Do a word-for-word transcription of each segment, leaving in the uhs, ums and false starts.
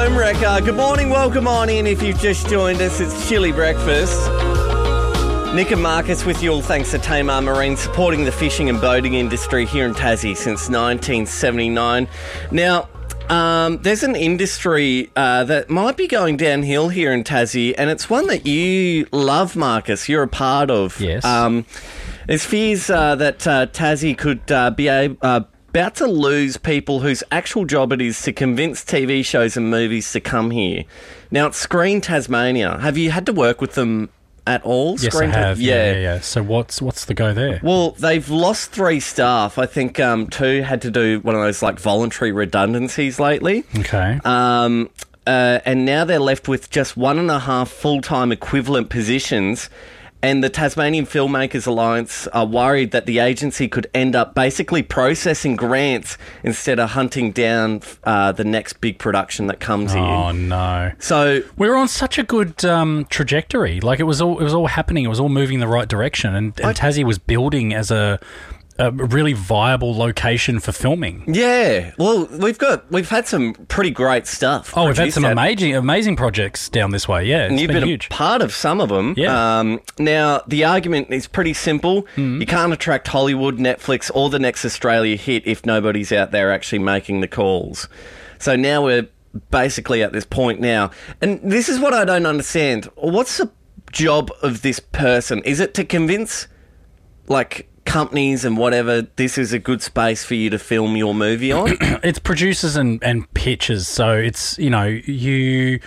I'm Rekha. Good morning, welcome on in. If you've just joined us, it's Chili Breakfast. Nick and Marcus with you all thanks to Tamar Marine, supporting the fishing and boating industry here in Tassie since nineteen seventy-nine. Now, um, there's an industry uh, that might be going downhill here in Tassie, and it's one that you love, Marcus. You're a part of. Yes. Um, there's fears uh, that uh, Tassie could uh, be able... Uh, about to lose people whose actual job it is to convince T V shows and movies to come here. Now, it's Screen Tasmania. Have you had to work with them at all? Yes, Screen I have. Ta- yeah. yeah, yeah, yeah. So what's what's the go there? Well, they've lost three staff. I think um, two had to do one of those like voluntary redundancies lately. Okay. Um, uh, and now they're left with just one and a half full-time equivalent positions. And the Tasmanian Filmmakers Alliance are worried that the agency could end up basically processing grants instead of hunting down uh, the next big production that comes here. Oh no! So we were on such a good um, trajectory. Like it was all it was all happening. It was all moving in the right direction, and, and I, Tassie was building as a. a really viable location for filming. Yeah. Well, we've got we've had some pretty great stuff. Oh, we've had some amazing amazing projects down this way. Yeah, it's and you've been, been huge. a part of some of them. Yeah. Um, now the argument is pretty simple. Mm. You can't attract Hollywood, Netflix, or the next Australia hit if nobody's out there actually making the calls. So now we're basically at this point now, and this is what I don't understand. What's the job of this person? Is it to convince, like, companies and whatever, this is a good space for you to film your movie on? It's producers and, and pitchers, so it's, you know, you...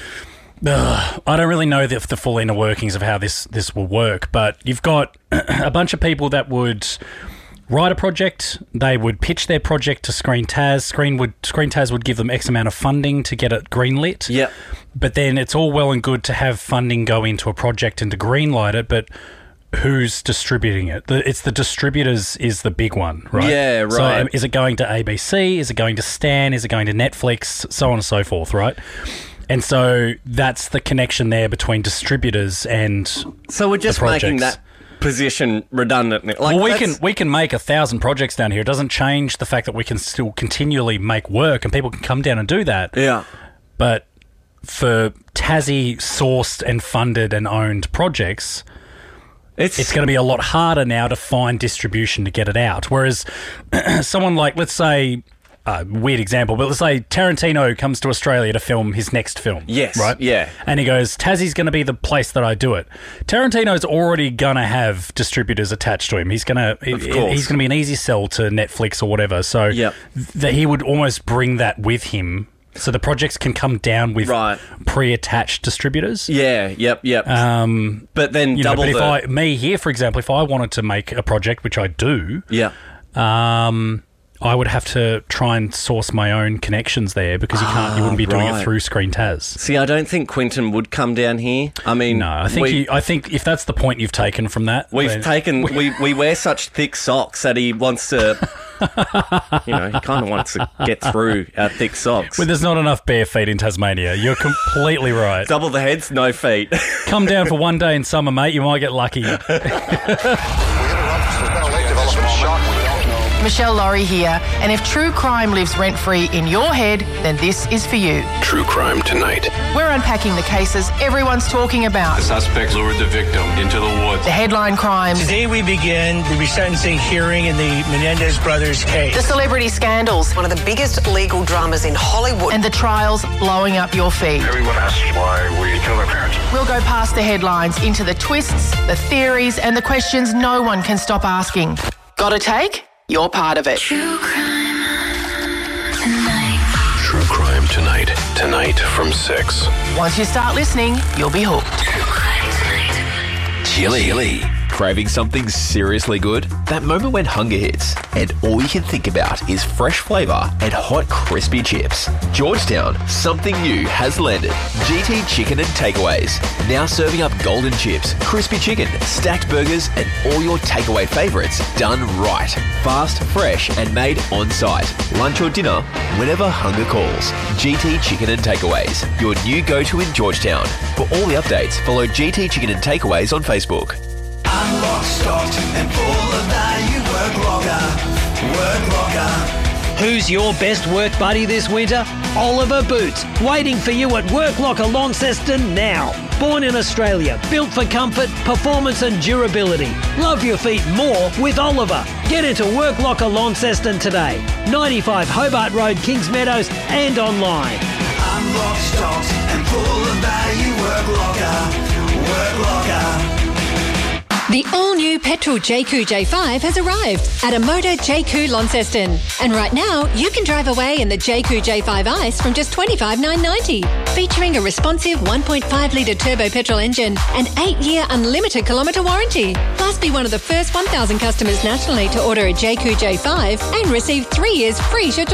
Ugh, I don't really know the, the full inner workings of how this, this will work, but you've got a bunch of people that would write a project, they would pitch their project to Screen Tas, Screen would Screen Tas would give them X amount of funding to get it greenlit. Yeah. But then it's all well and good to have funding go into a project and to greenlight it, but who's distributing it? The, it's the distributors is the big one, right? Yeah, right. So um, is it going to A B C? Is it going to Stan? Is it going to Netflix? So on and so forth, right? And so that's the connection there between distributors and So we're just making that position redundant. Like, well, we can we can make a thousand projects down here. It doesn't change the fact that we can still continually make work and people can come down and do that. Yeah. But for Tassie sourced and funded and owned projects... It's, it's going to be a lot harder now to find distribution to get it out. Whereas someone like, let's say, uh, weird example, but let's say Tarantino comes to Australia to film his next film. Yes. Right? Yeah. And he goes, Tassie's going to be the place that I do it. Tarantino's already going to have distributors attached to him. He's going to he, he's going to be an easy sell to Netflix or whatever. So yep. that he would almost bring that with him. So the projects can come down with right. pre-attached distributors. Yeah, yep, yep. Um, but then you double know, but the... if I, me here, for example, if I wanted to make a project, which I do, yeah, um, I would have to try and source my own connections there because you can't, you wouldn't be doing right. it through Screen Tas. See, I don't think Quentin would come down here. I mean, no, I think we, you, I think if that's the point you've taken from that, we've then, taken we we wear such thick socks that he wants to. You know, he kind of wants to get through our thick socks. Well, there's not enough bare feet in Tasmania. You're completely right. Double the heads, no feet. Come down for one day in summer, mate. You might get lucky. Michelle Laurie here, and if true crime lives rent-free in your head, then this is for you. True Crime Tonight. We're unpacking the cases everyone's talking about. The suspect lured the victim into the woods. The headline crimes. Today we begin the resentencing hearing in the Menendez brothers case. The celebrity scandals. One of the biggest legal dramas in Hollywood. And the trials blowing up your feed. Everyone asks why we killed our parents. We'll go past the headlines into the twists, the theories, and the questions no one can stop asking. Got a take? You're part of it. True Crime Tonight. True Crime Tonight. Tonight from six. Once you start listening, you'll be hooked. True Crime Tonight. Chili. Chili. Craving something seriously good? That moment when hunger hits and all you can think about is fresh flavour and hot crispy chips. Georgetown, something new has landed. G T Chicken and Takeaways. Now serving up golden chips, crispy chicken, stacked burgers and all your takeaway favourites done right. Fast, fresh and made on site. Lunch or dinner, whenever hunger calls. G T Chicken and Takeaways, your new go-to in Georgetown. For all the updates, follow G T Chicken and Takeaways on Facebook. I'm locked, stocked and full of value. Work logger, work logger. Who's your best work buddy this winter? Oliver Boots, waiting for you at Work Locker Launceston now. Born in Australia, built for comfort, performance and durability. Love your feet more with Oliver. Get into Work Locker Launceston today. ninety-five Hobart Road, Kings Meadows and online. Unlock stocks and pull the value. Work Locker. Work Locker. The all-new petrol J Q J five has arrived at a Motor J Q Launceston. And right now, you can drive away in the J Q J five Ice from just twenty-five thousand nine hundred ninety dollars. Featuring a responsive one point five litre turbo petrol engine and eight-year unlimited kilometre warranty. Plus, be one of the first one thousand customers nationally to order a J Q J five and receive three years free schedule